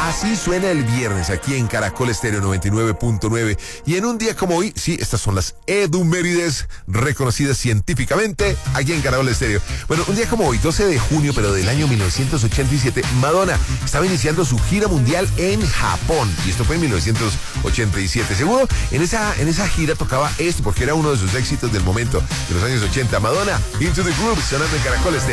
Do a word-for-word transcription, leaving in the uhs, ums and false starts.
Así suena el viernes aquí en Caracol Estéreo noventa y nueve punto nueve. Y en un día como hoy, sí, estas son las edumérides reconocidas científicamente aquí en Caracol Estéreo. Bueno, un día como hoy, doce de junio, pero del año mil novecientos ochenta y siete, Madonna estaba iniciando su gira mundial en Japón. Y esto fue en mil novecientos ochenta y siete. Seguro en esa, en esa gira tocaba esto, porque era uno de sus éxitos del momento de los años ochenta. Madonna, Into the Groove, sonando en Caracol Estéreo.